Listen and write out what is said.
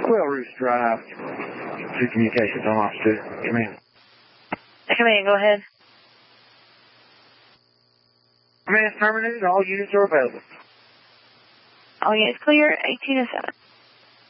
Well, Roost Drive to communications on Office 2. Come in. Come in, go ahead. Command terminated. All units are available. All units clear, 18 to 7.